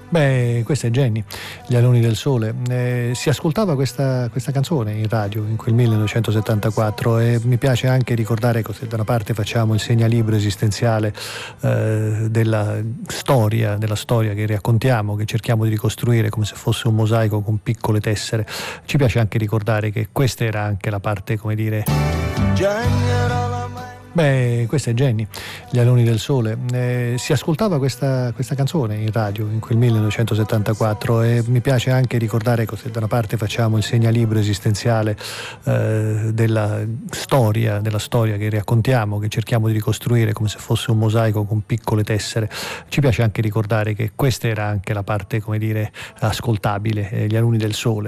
Beh, questa è Jenny, Gli Alunni del Sole. Si ascoltava questa canzone in radio in quel 1974 e mi piace anche ricordare che se da una parte facciamo il segnalibro esistenziale della storia che raccontiamo, che cerchiamo di ricostruire come se fosse un mosaico con piccole tessere, ci piace anche ricordare che questa era anche la parte, come dire... Beh, questa è Jenny, Gli Alunni del Sole. Si ascoltava questa canzone in radio in quel 1974 e mi piace anche ricordare che se da una parte facciamo il segnalibro esistenziale della storia che raccontiamo, che cerchiamo di ricostruire come se fosse un mosaico con piccole tessere, ci piace anche ricordare che questa era anche la parte, come dire, ascoltabile, Gli Alunni del Sole.